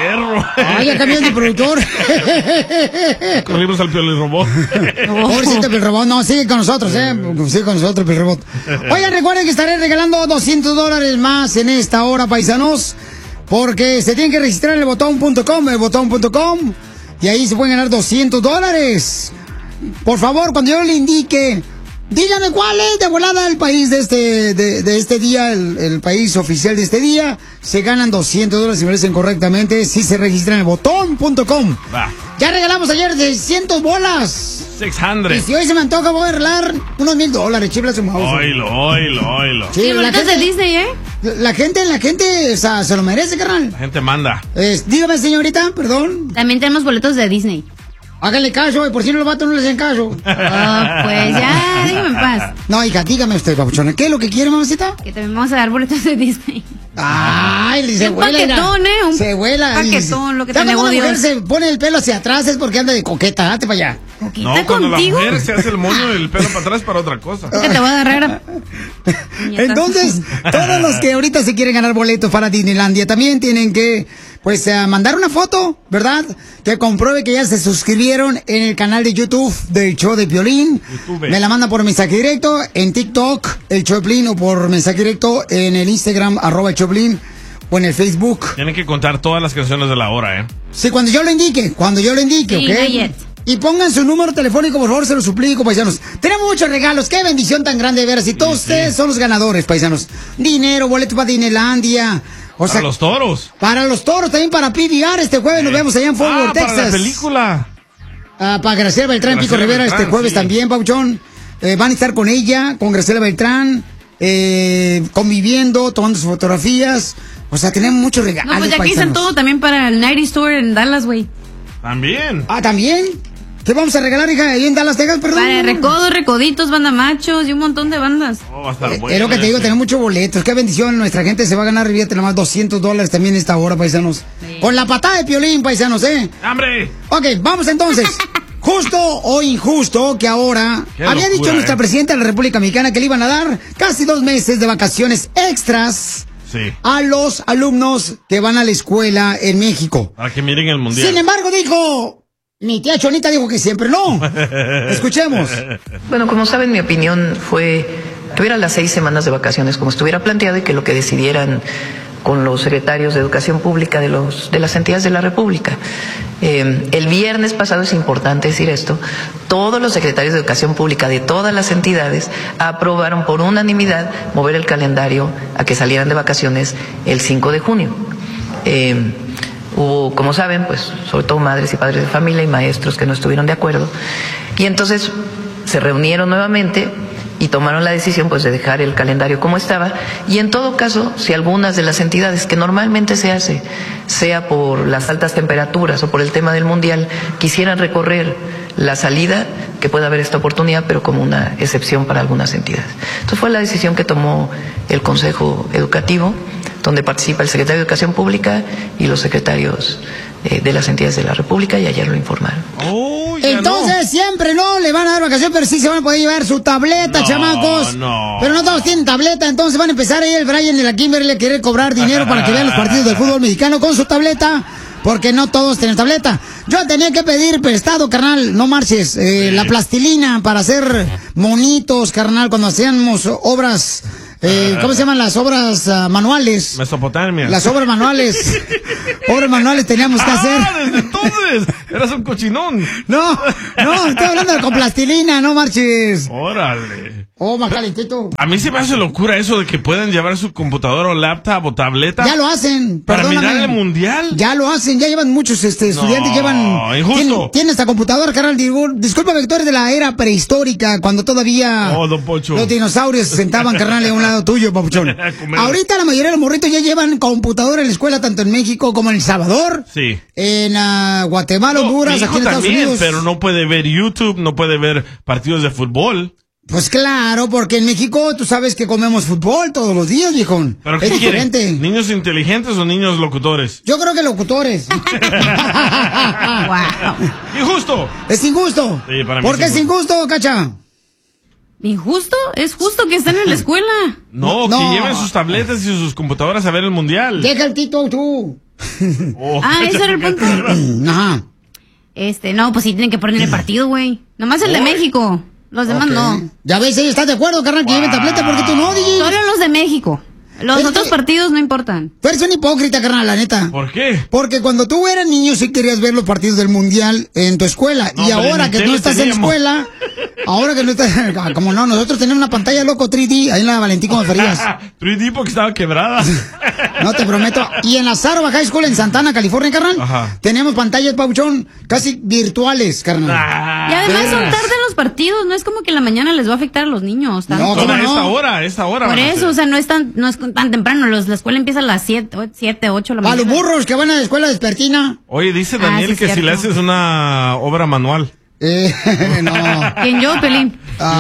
Fierro. Ay, ya cambió de productor. Corrimos al Piolín Robot. Pobrecito Piolín Robot. No, sigue con nosotros, sigue con nosotros Piolín Robot. Oigan, recuerden que estaré regalando $200 más en esta hora, paisanos. Porque se tienen que registrar en el botón.com, y ahí se pueden ganar $200. Por favor, cuando yo le indique, díganme cuál es de volada el país de este día, el país oficial de este día. Se ganan $200 si me lo dicen correctamente, si se registran en el botón.com. Ya regalamos ayer 600 bolas. 600. Y si hoy se me antoja, voy a regalar unos $1,000, chifla su mouse. Oilo. Sí, la gente de Disney, La gente, o sea, se lo merece, carnal. La gente manda. Dígame, señorita, perdón. También tenemos boletos de Disney. Háganle caso, por si no los vatos no les hacen caso. Pues ya, dígame en paz. No, hija, dígame usted, papuchona, ¿qué es lo que quiere, mamacita? Que también vamos a dar boletos de Disney. Ay, se un vuela. Paquetón, Un se vuela. Paquetón, lo que te tenemos. Cuando una mujer se pone el pelo hacia atrás es porque anda de coqueta, date para allá. No, cuando contigo? La mujer se hace el moño y el pelo para atrás para otra cosa. Que te voy a agarrar. Entonces, todos los que ahorita se quieren ganar boletos para Disneylandia también tienen que, pues, mandar una foto, ¿verdad? Que compruebe que ya se suscribieron en el canal de YouTube del show de Piolín. Me la manda por mensaje directo en TikTok, el Choplin, o por mensaje directo en el Instagram, @Choplin, o en el Facebook. Tienen que contar todas las canciones de la hora, Sí, cuando yo lo indique, sí, ¿ok? Y pongan su número telefónico, por favor, se lo suplico, paisanos. Tenemos muchos regalos, qué bendición tan grande de veras. Y todos ustedes son los ganadores, paisanos. Dinero, boleto para Disneylandia. O sea, para los toros. Para los toros, también para PBR. Este jueves nos vemos allá en Fort Worth, Texas. Para la película. Para Graciela Beltrán, Pico Rivera, este jueves también, Pauchón. Van a estar con ella, con Graciela Beltrán, conviviendo, tomando sus fotografías. O sea, tenemos muchos regalos. No, pues ya que dicen todo también para el Nighty Store en Dallas, güey. También. ¿También? ¿Qué vamos a regalar, hija, ahí en Dallas, Texas, perdón? Para Recodos, Recoditos, Banda Machos y un montón de bandas. Va a estar bueno. Es lo que te digo, tenemos muchos boletos. Qué bendición, nuestra gente se va a ganar, fíjate nomás, $200 también esta hora, paisanos. Sí. Con la patada de Piolín, paisanos, ¡Hambre! Ok, vamos entonces. Justo o injusto que ahora había dicho nuestra presidenta de la República Mexicana que le iban a dar casi 2 meses de vacaciones extras a los alumnos que van a la escuela en México. Para que miren el mundial. Sin embargo, dijo, mi tía Chonita dijo que siempre no. Escuchemos. Bueno, como saben, mi opinión fue que hubiera las 6 semanas de vacaciones como estuviera planteado y que lo que decidieran con los secretarios de Educación Pública de las entidades de la República. El viernes pasado, es importante decir esto, todos los secretarios de Educación Pública de todas las entidades aprobaron por unanimidad mover el calendario a que salieran de vacaciones el 5 de junio. Hubo, como saben, pues sobre todo madres y padres de familia y maestros que no estuvieron de acuerdo, y entonces se reunieron nuevamente y tomaron la decisión pues de dejar el calendario como estaba, y en todo caso, si algunas de las entidades, que normalmente se hace, sea por las altas temperaturas o por el tema del mundial, quisieran recorrer la salida, que pueda haber esta oportunidad, pero como una excepción para algunas entidades. Entonces fue la decisión que tomó el Consejo Educativo, donde participa el secretario de Educación Pública y los secretarios de las entidades de la República, y ayer lo informaron. Entonces siempre no le van a dar vacaciones, pero sí se van a poder llevar su tableta, chamacos. Pero no todos tienen tableta, entonces van a empezar ahí el Brian y la Kimberly a querer cobrar dinero para que vean los partidos del fútbol mexicano con su tableta, porque no todos tienen tableta. Yo tenía que pedir prestado, carnal, no marches, la plastilina para hacer monitos, carnal, cuando hacíamos obras. ¿Cómo se llaman las obras manuales? Mesopotamia. Las obras manuales. Obras manuales teníamos que hacer. Desde entonces eras un cochinón. No, estoy hablando con plastilina, no marches. Órale. Oh, más calentito. A mí se me hace locura eso de que puedan llevar su computadora o laptop o tableta. Ya lo hacen. Para mirar el mundial. Ya lo hacen, ya llevan muchos estudiantes, injusto. Tienen esta computadora, carnal. Disculpa, Víctor, de la era prehistórica, cuando todavía don Pocho, los dinosaurios se sentaban, carnal, en un lado tuyo, papuchón. Ahorita la mayoría de los morritos ya llevan computadora en la escuela, tanto en México como en El Salvador. Sí. En Guatemala, Honduras, aquí en Estados Unidos. Pero no puede ver YouTube, no puede ver partidos de fútbol. Pues claro, porque en México tú sabes que comemos fútbol todos los días, viejón. ¿Pero qué es diferente? ¿Quieren? ¿Niños inteligentes o niños locutores? Yo creo que locutores. Wow. ¿Injusto? Es injusto. Sí, para mí ¿Por qué es injusto, Cacha? ¿Injusto? Es justo que estén en la escuela. No, que lleven sus tabletas y sus computadoras a ver el mundial. Deja el Tito, tú. Eso era el punto. Ajá. No, pues sí tienen que poner el partido, güey. Nomás el de México. Los demás no. Ya ves, ¿estás de acuerdo, carnal, que lleven tableta? ¿Por qué tú no, DJ? Solo los de México. Los otros partidos no importan. Tú eres un hipócrita, carnal, la neta. ¿Por qué? Porque cuando tú eras niño sí querías ver los partidos del Mundial en tu escuela. No, y ahora que no estás en la escuela, ahora que no estás... Como no, nosotros tenemos una pantalla loco 3D ahí en la Valentín Gómez Farías. 3D porque estaba quebrada. No te prometo. Y en la Sarva High School en Santana, California, carnal, tenemos pantallas, pauchón, casi virtuales, carnal. Y además son tarde los partidos. No es como que en la mañana les va a afectar a los niños. No, ¿cómo no? Esta hora. Por eso, o sea, no es tan temprano. La escuela empieza a las 7, 8 de la mañana. A los burros que van a la escuela despertina. Oye, dice Daniel sí, que cierto. si le haces una obra manual. No. ¿Quién yo, Pelín?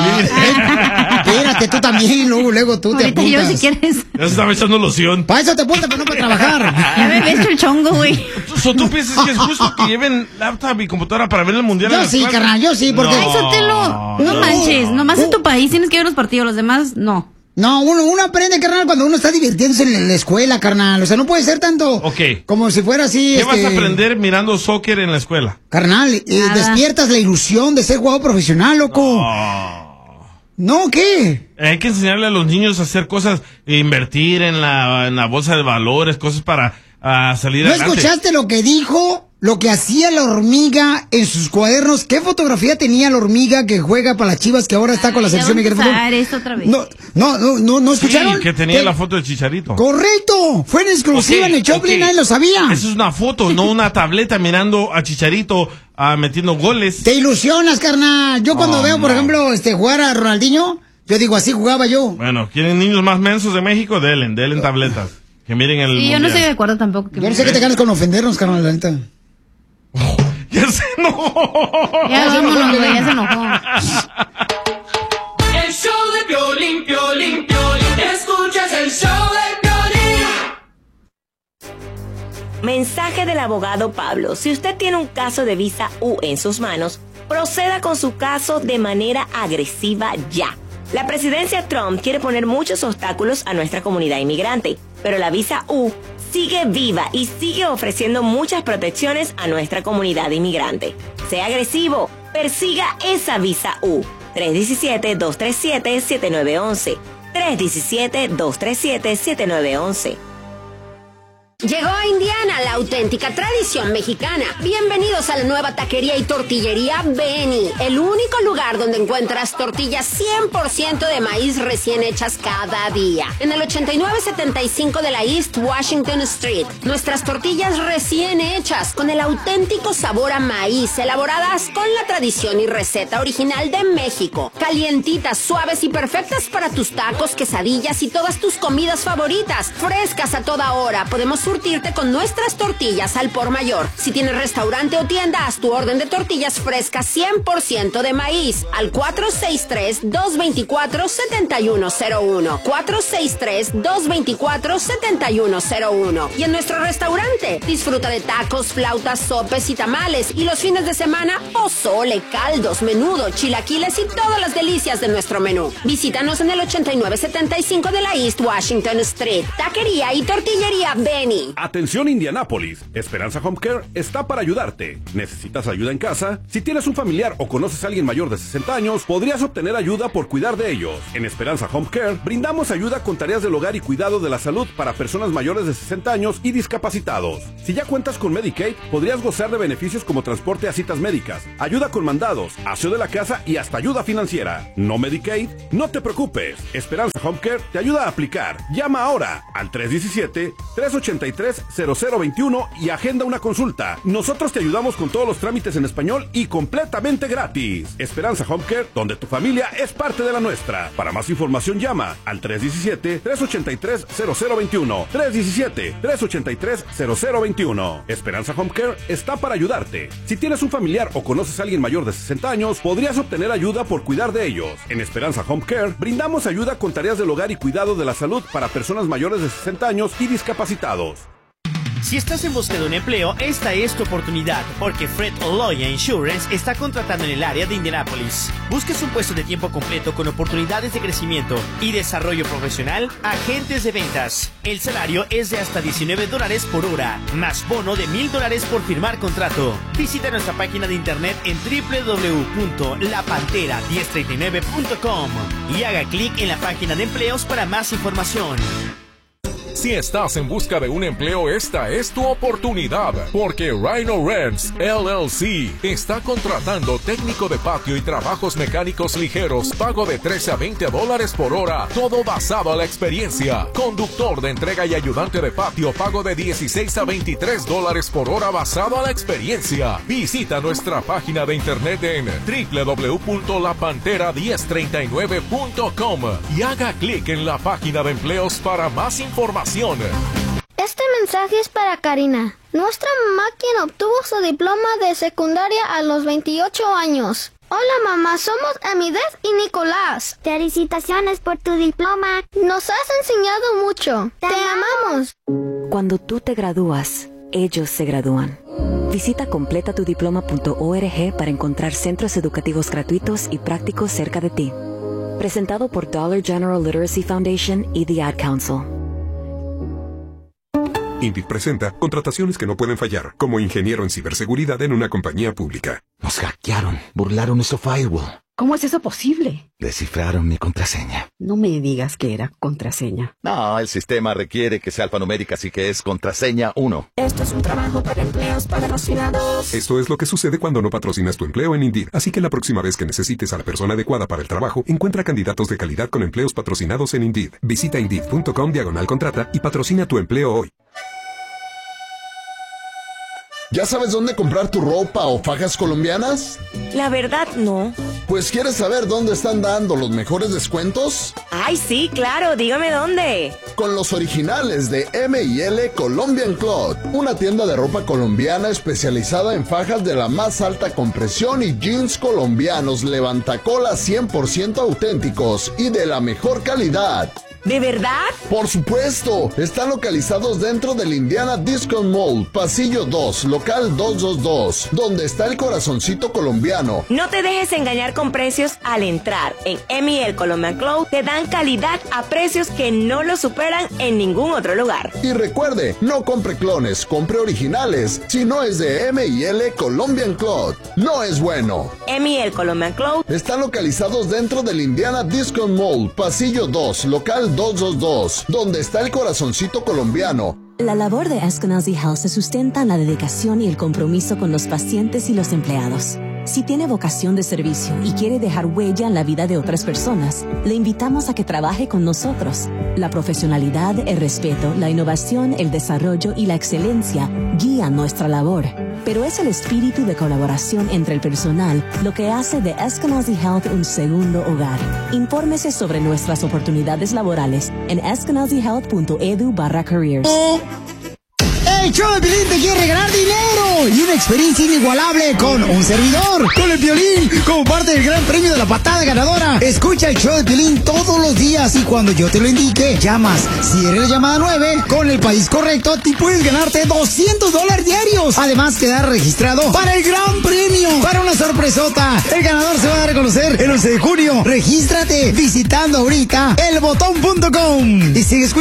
Espérate, tú también, luego tú Ahorita te apuntas. yo, si quieres. Ya se estaba echando loción. Para eso te apuntas, pero no para trabajar. Ya me he hecho el chongo, güey. ¿Tú piensas que es justo que lleven laptop y computadora para ver el mundial? Yo sí, carnal, yo sí, porque... Ay, Sotelo, no manches. Nomás en tu país tienes que ver los partidos, los demás no. No, uno aprende, carnal, cuando uno está divirtiéndose en la escuela, carnal. O sea, no puede ser tanto como si fuera así. ¿Qué vas a aprender mirando soccer en la escuela? Carnal, despiertas la ilusión de ser jugador profesional, loco. ¿No qué? Hay que enseñarle a los niños a hacer cosas, invertir en la bolsa de valores, cosas para salir ¿No adelante. escuchaste lo que dijo? Lo que hacía la hormiga en sus cuadernos. ¿Qué fotografía tenía la hormiga que juega para las Chivas, que ahora está con la selección mexicana? Esto otra vez. No escucharon. Sí, que tenía la foto de Chicharito. Correcto, fue en exclusiva en el Choplin, nadie lo sabía. Eso es una foto, no una tableta mirando a Chicharito metiendo goles. Te ilusionas, carnal. Yo cuando veo, por ejemplo, jugar a Ronaldinho, yo digo, así jugaba yo. Bueno, ¿quieren niños más mensos de México? Denle tabletas. Que miren el Sí, yo no estoy de acuerdo tampoco. Yo no sé qué te ganas con ofendernos, carnal, la neta. Ya se enojó. Ya vámonos, güey, ya se enojó. El show de Piolín, Piolín, Piolín. Escuchas el show de Piolín. Mensaje del abogado Pablo. Si usted tiene un caso de visa U en sus manos, proceda con su caso de manera agresiva ya. La presidencia Trump quiere poner muchos obstáculos a nuestra comunidad inmigrante, pero la visa U sigue viva y sigue ofreciendo muchas protecciones a nuestra comunidad inmigrante. Sea agresivo, persiga esa visa U. 317-237-7911. 317-237-7911. Llegó a Indiana la auténtica tradición mexicana. Bienvenidos a la nueva taquería y tortillería Benny, el único lugar donde encuentras tortillas 100% de maíz recién hechas cada día. En el 8975 de la East Washington Street, nuestras tortillas recién hechas con el auténtico sabor a maíz, elaboradas con la tradición y receta original de México. Calientitas, suaves y perfectas para tus tacos, quesadillas y todas tus comidas favoritas. Frescas a toda hora. Podemos surtirte con nuestras tortillas al por mayor. Si tienes restaurante o tienda, haz tu orden de tortillas frescas 100% de maíz al 463-224-7101. 463-224-7101. Y en nuestro restaurante, disfruta de tacos, flautas, sopes y tamales. Y los fines de semana, pozole, caldos, menudo, chilaquiles y todas las delicias de nuestro menú. Visítanos en el 8975 de la East Washington Street. Taquería y tortillería Benny. Atención Indianápolis, Esperanza Home Care está para ayudarte. ¿Necesitas ayuda en casa? Si tienes un familiar o conoces a alguien mayor de 60 años, podrías obtener ayuda por cuidar de ellos. En Esperanza Home Care brindamos ayuda con tareas del hogar y cuidado de la salud para personas mayores de 60 años y discapacitados. Si ya cuentas con Medicaid, podrías gozar de beneficios como transporte a citas médicas, ayuda con mandados, aseo de la casa y hasta ayuda financiera. ¿No Medicaid? No te preocupes. Esperanza Home Care te ayuda a aplicar. Llama ahora al 317-383-0021 y agenda una consulta. Nosotros te ayudamos con todos los trámites en español y completamente gratis. Esperanza Home Care, donde tu familia es parte de la nuestra. Para más información llama al 317-383-0021. 317-383-0021. Esperanza Home Care está para ayudarte. Si tienes un familiar o conoces a alguien mayor de 60 años, podrías obtener ayuda por cuidar de ellos. En Esperanza Home Care brindamos ayuda con tareas del hogar y cuidado de la salud para personas mayores de 60 años y discapacitados. Si estás en busca de un empleo, esta es tu oportunidad, porque Fred Oloya Insurance está contratando en el área de Indianápolis. ¿Buscas un puesto de tiempo completo con oportunidades de crecimiento y desarrollo profesional? Agentes de ventas. El salario es de hasta $19 por hora, más bono de $1,000 por firmar contrato. Visita nuestra página de internet en www.lapantera1039.com y haga clic en la página de empleos para más información. Si estás en busca de un empleo, esta es tu oportunidad, porque Rhino Rents LLC está contratando técnico de patio y trabajos mecánicos ligeros, pago de $13 a $20 por hora, todo basado a la experiencia. Conductor de entrega y ayudante de patio, pago de $16 a $23 por hora basado a la experiencia. Visita nuestra página de internet en www.lapantera1039.com y haga clic en la página de empleos para más información. Este mensaje es para Karina, nuestra mamá, quien obtuvo su diploma de secundaria a los 28 años. Hola mamá, somos Amidez y Nicolás. Felicitaciones por tu diploma. Nos has enseñado mucho. Te amamos. Cuando tú te gradúas, ellos se gradúan. Visita completatudiploma.org para encontrar centros educativos gratuitos y prácticos cerca de ti. Presentado por Dollar General Literacy Foundation y The Ad Council. Indeed presenta contrataciones que no pueden fallar, como ingeniero en ciberseguridad en una compañía pública. Nos hackearon, burlaron nuestro firewall. ¿Cómo es eso posible? Descifraron mi contraseña. No me digas que era contraseña. No, el sistema requiere que sea alfanumérica, así que es contraseña 1. Esto es un trabajo para empleos patrocinados. Esto es lo que sucede cuando no patrocinas tu empleo en Indeed. Así que la próxima vez que necesites a la persona adecuada para el trabajo, encuentra candidatos de calidad con empleos patrocinados en Indeed. Visita Indeed.com/contrata y patrocina tu empleo hoy. ¿Ya sabes dónde comprar tu ropa o fajas colombianas? La verdad, no. Pues, ¿quieres saber dónde están dando los mejores descuentos? Ay, sí, claro, dígame dónde. Con los originales de M&L Colombian Cloth, una tienda de ropa colombiana especializada en fajas de la más alta compresión y jeans colombianos levantacolas 100% auténticos y de la mejor calidad. ¿De verdad? Por supuesto, están localizados dentro del Indiana Discount Mall, pasillo 2, local 222, donde está el corazoncito colombiano. No te dejes engañar con precios al entrar. En M&L Colombian Cloth te dan calidad a precios que no lo superan en ningún otro lugar. Y recuerde, no compre clones, compre originales. Si no es de M&L Colombian Cloth, no es bueno. M&L Colombian Cloth están localizados dentro del Indiana Discount Mall, pasillo 2, local 222, donde está el corazoncito colombiano. La labor de Eskenazi Health se sustenta en la dedicación y el compromiso con los pacientes y los empleados. Si tiene vocación de servicio y quiere dejar huella en la vida de otras personas, le invitamos a que trabaje con nosotros. La profesionalidad, el respeto, la innovación, el desarrollo y la excelencia guían nuestra labor. Pero es el espíritu de colaboración entre el personal lo que hace de Eskenazi Health un segundo hogar. Infórmese sobre nuestras oportunidades laborales en eskenazihealth.edu/careers. El show de Piolín te quiere regalar dinero y una experiencia inigualable con un servidor, con el Piolín, como parte del gran premio de la patada ganadora. Escucha el show de Piolín todos los días y cuando yo te lo indique, llamas. Si eres la llamada 9, con el país correcto, te puedes ganarte $200 diarios. Además, quedar registrado para el gran premio, para una sorpresota. El ganador se va a reconocer el 11 de junio. Regístrate visitando ahorita elbotón.com y sigue escuchando.